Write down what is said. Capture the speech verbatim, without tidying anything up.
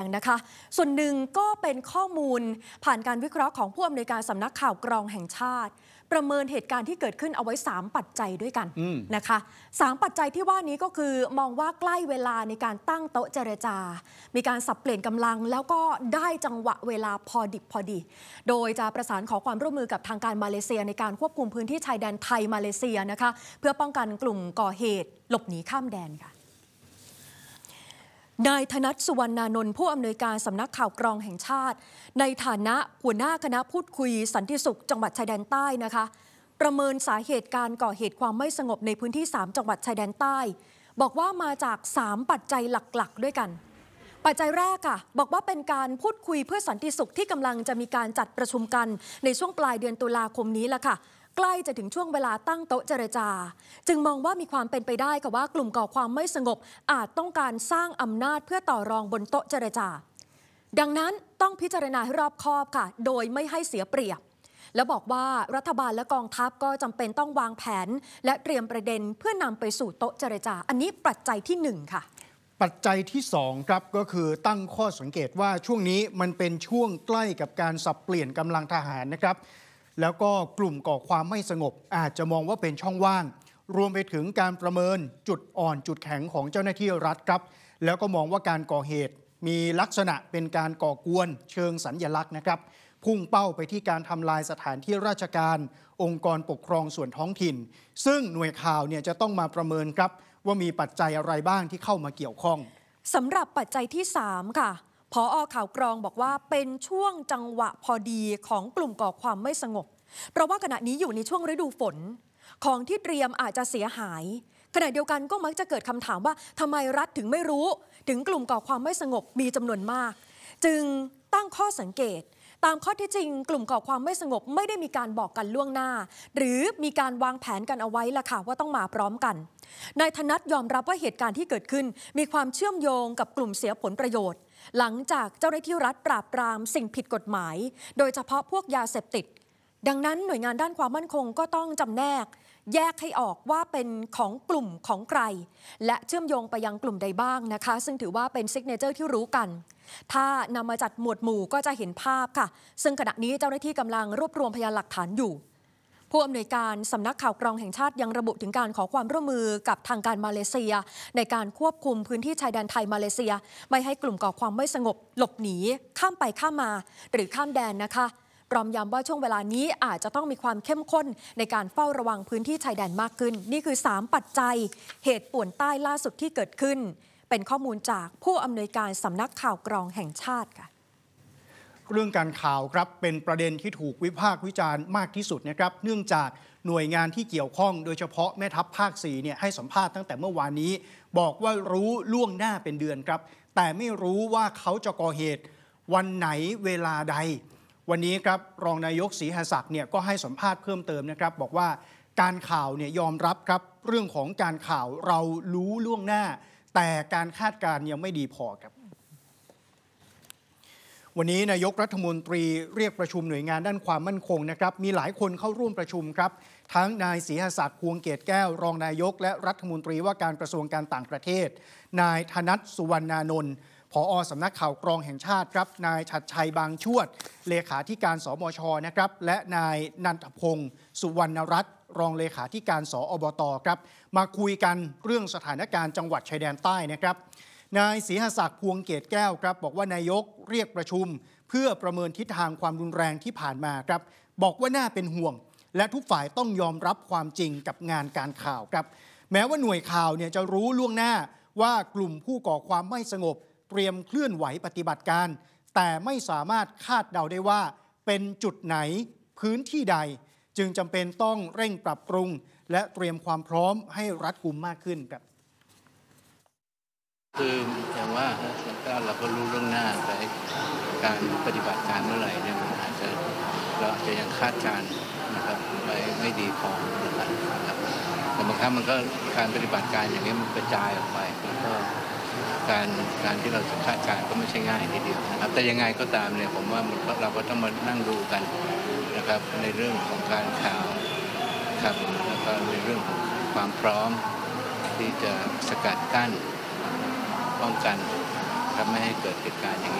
นะคะส่วนหนึ่งก็เป็นข้อมูลผ่านการวิเคราะห์ของผู้อำนวยการสำนักข่าวกรองแห่งชาติประเมินเหตุการณ์ที่เกิดขึ้นเอาไว้สามปัจจัยด้วยกันนะคะสามปัจจัยที่ว่านี้ก็คือมองว่าใกล้เวลาในการตั้งโต๊ะเจรจามีการสับเปลี่ยนกำลังแล้วก็ได้จังหวะเวลาพอดิบพอดีโดยจะประสานขอความร่วมมือกับทางการมาเลเซียในการควบคุมพื้นที่ชายแดนไทยมาเลเซียนะคะเพื่อป้องกันกลุ่มก่อเหตุหลบหนีข้ามแดนค่ะนายธนัท สุวรรณานนท์ผู้อำนวยการสำนักข่าวกรองแห่งชาติในฐานะหัวหน้าคณะพูดคุยสันติสุขจังหวัดชายแดนใต้นะคะประเมินสาเหตุการก่อเหตุความไม่สงบในพื้นที่สามจังหวัดชายแดนใต้บอกว่ามาจากสามปัจจัยหลักๆด้วยกันปัจจัยแรกค่ะบอกว่าเป็นการพูดคุยเพื่อสันติสุขที่กำลังจะมีการจัดประชุมกันในช่วงปลายเดือนตุลาคมนี้ละค่ะใกล้จะถึงช่วงเวลาตั้งโต๊ะเจรจาจึงมองว่ามีความเป็นไปได้ค่ะว่ากลุ่มก่อความไม่สงบอาจต้องการสร้างอำนาจเพื่อต่อรองบนโต๊ะเจรจาดังนั้นต้องพิจารณาให้รอบคอบค่ะโดยไม่ให้เสียเปรียบแล้วบอกว่ารัฐบาลและกองทัพก็จำเป็นต้องวางแผนและเตรียมประเด็นเพื่อนำไปสู่โต๊ะเจรจาอันนี้ปัจจัยที่หนึ่งค่ะปัจจัยที่สองครับก็คือตั้งข้อสังเกตว่าช่วงนี้มันเป็นช่วงใกล้กับการสับเปลี่ยนกำลังทหารนะครับแล้วก็กลุ่มก่อความไม่สงบอาจจะมองว่าเป็นช่องว่างรวมไปถึงการประเมินจุดอ่อนจุดแข็งของเจ้าหน้าที่รัฐครับแล้วก็มองว่าการก่อเหตุมีลักษณะเป็นการก่อกวนเชิงสัญลักษณ์นะครับพุ่งเป้าไปที่การทำลายสถานที่ราชการองค์กรปกครองส่วนท้องถิ่นซึ่งหน่วยข่าวเนี่ยจะต้องมาประเมินครับว่ามีปัจจัยอะไรบ้างที่เข้ามาเกี่ยวข้องสำหรับปัจจัยที่สามค่ะผอ.ข่าวกรองบอกว่าเป็นช่วงจังหวะพอดีของกลุ่มก่อความไม่สงบเพราะว่าขณะนี้อยู่ในช่วงฤดูฝนของที่เตรียมอาจจะเสียหายขณะเดียวกันก็มักจะเกิดคำถามว่าทำไมรัฐถึงไม่รู้ถึงกลุ่มก่อความไม่สงบมีจำนวนมากจึงตั้งข้อสังเกตตามข้อที่จริงกลุ่มก่อความไม่สงบไม่ได้มีการบอกกันล่วงหน้าหรือมีการวางแผนกันเอาไว้ล่ะค่ะว่าต้องมาพร้อมกันนายธนัทยอมรับว่าเหตุการณ์ที่เกิดขึ้นมีความเชื่อมโยงกับกลุ่มเสียผลประโยชน์หลังจากเจ้าหน้าที่รัฐปราบปรามสิ่งผิดกฎหมายโดยเฉพาะพวกยาเสพติดดังนั้นหน่วยงานด้านความมั่นคงก็ต้องจำแนกแยกให้ออกว่าเป็นของกลุ่มของใครและเชื่อมโยงไปยังกลุ่มใดบ้างนะคะซึ่งถือว่าเป็นซิกเนเจอร์ที่รู้กันถ้านำมาจัดหมวดหมู่ก็จะเห็นภาพค่ะซึ่งขณะนี้เจ้าหน้าที่กำลังรวบรวมพยานหลักฐานอยู่ผู้อำนวยการสำนักข่าวกรองแห่งชาติยังระบุถึงการขอความร่วมมือกับทางการมาเลเซียในการควบคุมพื้นที่ชายแดนไทยมาเลเซียไม่ให้กลุ่มก่อความไม่สงบหลบหนีข้ามไปข้ามมาหรือข้ามแดนนะคะพร้อมย้ำว่าช่วงเวลานี้อาจจะต้องมีความเข้มข้นในการเฝ้าระวังพื้นที่ชายแดนมากขึ้นนี่คือสามปัจจัยเหตุป่วนใต้ล่าสุดที่เกิดขึ้นเป็นข้อมูลจากผู้อำนวยการสำนักข่าวกรองแห่งชาติค่ะเรื่องการข่าวครับเป็นประเด็นที่ถูกวิพากษ์วิจารณ์มากที่สุดนะครับเนื่องจากหน่วยงานที่เกี่ยวข้องโดยเฉพาะแม่ทัพภาคสี่เนี่ยให้สัมภาษณ์ตั้งแต่เมื่อวานนี้บอกว่ารู้ล่วงหน้าเป็นเดือนครับแต่ไม่รู้ว่าเขาจะก่อเหตุวันไหนเวลาใดวันนี้ครับรองนายกศรีหศักดิ์เนี่ยก็ให้สัมภาษณ์เพิ่มเติมนะครับบอกว่าการข่าวเนี่ยยอมรับครับเรื่องของการข่าวเรารู้ล่วงหน้าแต่การคาดการณ์ยังไม่ดีพอครับวันนี้นายกรัฐมนตรีเรียกประชุมหน่วยงานด้านความมั่นคงนะครับมีหลายคนเข้าร่วมประชุมครับทั้งนายศรีหศักดิ์พวงเกตแก้วรองนายกและรัฐมนตรีว่าการกระทรวงการต่างประเทศนายธนัท สุวรรณานนท์ผอ.สำนักข่าวกรองแห่งชาติครับนายชัดชัยบางชวดเลขาธิการสมช.นะครับและนายนันทพงศ์สุวรรณรัตน์รองเลขาธิการสอบต.ครับมาคุยกันเรื่องสถานการณ์จังหวัดชายแดนใต้นะครับนายศรีหศักดิ์พวงเกตแก้วครับบอกว่านายกเรียกประชุมเพื่อประเมินทิศทางความรุนแรงที่ผ่านมาครับบอกว่าน่าเป็นห่วงและทุกฝ่ายต้องยอมรับความจริงกับงานการข่าวครับแม้ว่าหน่วยข่าวเนี่ยจะรู้ล่วงหน้าว่ากลุ่มผู้ก่อความไม่สงบเตรียมเคลื่อนไหวปฏิบัติการแต่ไม่สามารถคาดเดาได้ว่าเป็นจุดไหนพื้นที่ใดจึงจำเป็นต้องเร่งปรับปรุงและเตรียมความพร้อมให้รัดกุมมากขึ้นครับคืออย่างว่าเราก็รู้เรื่องหน้าแต่การปฏิบัติการเมื่อไหร่เนี่ยมันอาจจะเราอาจจะยังคาดการณ์นะครับไม่ไม่ดีพอนะครับแต่บางครั้งมันก็การปฏิบัติการอย่างนี้มันกระจายออกไปแล้วก็การการที่เราจะคาดการณ์ก็ไม่ใช่ง่ายทีเดียวนะครับแต่ยังไงก็ตามเนี่ยผมว่าเราก็ต้องมานั่งดูกันนะครับในเรื่องของการข่าวครับแล้วก็ในเรื่องของความพร้อมที่จะสกัดกั้นป้องกันครับไม่ให้เกิดเหตุการณ์อย่างนี้